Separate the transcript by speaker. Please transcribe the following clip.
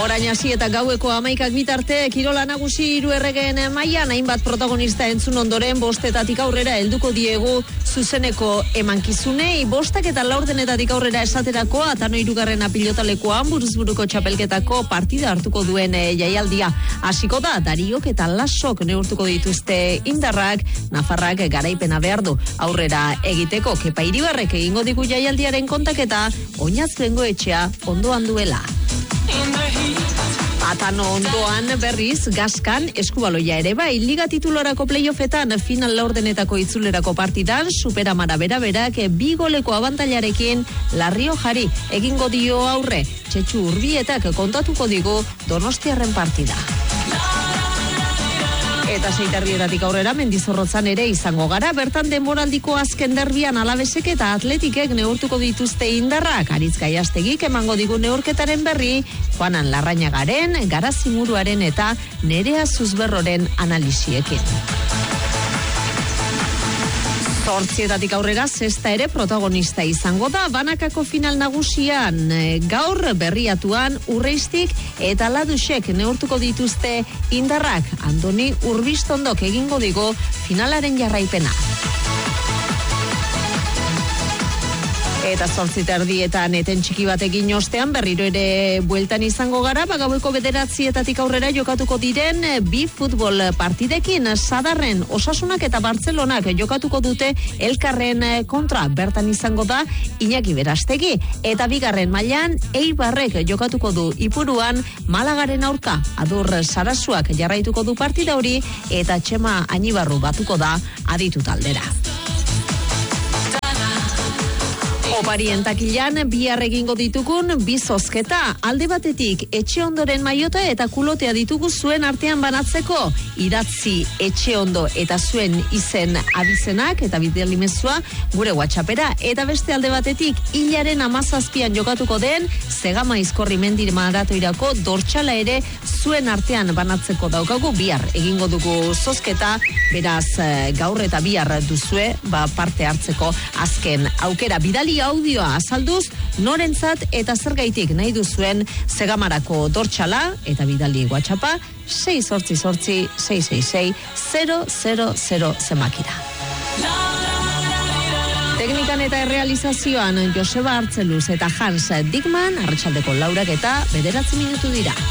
Speaker 1: Orain hasi eta gaueko 11 bitarte, kirola nagusi 3 erregeen mailan hainbat protagonista entzun ondoren 5 aurrera helduko diegu zuzeneko emankizunei. 5 eta 4 aurrera esaterako Atano 3. pilotalekoan buruzburuko txapelketako partida hartuko duen jaialdia. Hasiko da, Dariok eta Lasok neurtuko dituzte indarrak, Nafarrak garaipena behar du aurrera egiteko. Kepa Iribarrek egingo digu jaialdiaren kontaketa, Oinaz Bengoetxea ondoan duela. Atano ondoan berriz Gaskan eskubaloia ere bai, liga titulorako playoffetan final laurdenetako itzulerako partidan Superamara beraberak 2 goleko abantailarekin Larriojari egingo dio aurre. Txetxu Urbietak kontatuko digu Donostiarren partida. Eta 6:30 aurrera Mendizorrotzan ere izango gara, bertan denboraldiko azken derbian Alavesek eta Atletikek neurtuko dituzte indarrak. Aritz Gaiastegik emango digu neurketaren berri, Juanan Larrañagaren, Garazimuruaren eta Nerea Zuzberroren analisiekin. 8 aurrera zesta ere protagonista izango da, banakako final nagusian. Gaur berriatuan Urreiztik eta Ladusek neurtuko dituzte indarrak. Andoni Urbistondok egingo digo finalaren jarraipena. Eta 8:30 eten txiki batekin ostean berriro ere bueltan izango gara, gaueko 9 aurrera jokatuko diren 2 futbol partidekin. Sadarren Osasunak eta Bartzelonak jokatuko dute elkarren kontra, bertan izango da Iñaki Berastegi. Eta bigarren mailan Eibarrek jokatuko du Ipuruan Malagaren aurka. Adur Sarasuak jarraituko du partida hori eta Txema Añibarru batuko da aditu taldera. Oparien takilan bihar egingo ditugun 2 zozketa. Alde batetik etxe ondoren maiota eta kulotea ditugu zuen artean banatzeko. Idatzi etxe ondo eta zuen izen abizenak eta bidelimezua gure WhatsAppera. Eta beste alde batetik hilaren 17an jokatuko den Zegama Izkorri Mendir maratoirako dortxala ere zuen artean banatzeko daukagu. Bihar egingo dugu zozketa, beraz gaur eta bihar duzue parte hartzeko azken aukera. Bidali audioa azalduz, norentzat eta zergaitik nahi duzuen Zegamarako dortxala eta bidali WhatsAppa 688 666 000 zemakira. Teknikan eta errealizazioan Joseba Artzeluz eta Hans Dickman, arratsaldeko 4 eta 9 minutu dira.